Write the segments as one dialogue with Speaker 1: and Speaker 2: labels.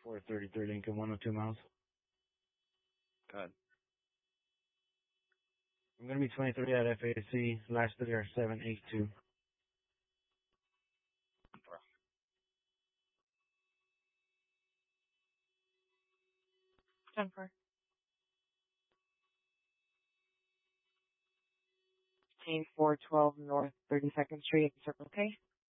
Speaker 1: 433 Lincoln, 102 miles.
Speaker 2: Go ahead.
Speaker 1: I'm going to be 23 at FAC. Last three are 782.
Speaker 3: 10-4.
Speaker 4: 412 North 32nd Street, Circle K.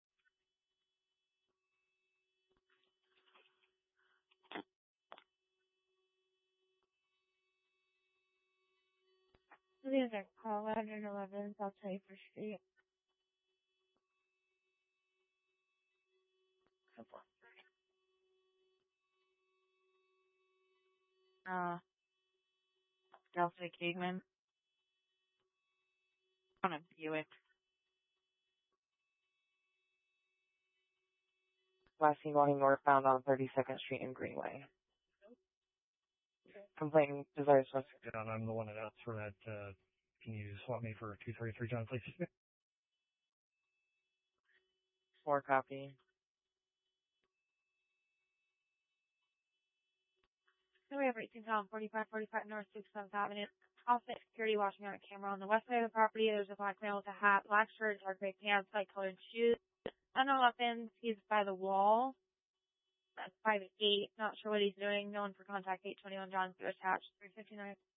Speaker 3: These are call 111 South 21st Street.
Speaker 4: 10-4. Delta Kingman. On a Buick. Last seen walking northbound on 32nd Street and Greenway. Complaint desires was.
Speaker 5: John, I'm the one that asked for that. Can you swap me for 233 John, please?
Speaker 4: 4 copy.
Speaker 3: So we have 4545 North 6th Avenue. Offset security watching on a camera on the west side of the property. There's a black male with a hat, black shirt, dark gray pants, light colored shoes. Unknown weapons. He's by the wall. That's 5'8". Not sure what he's doing. Known for contact 821 John through attached 359.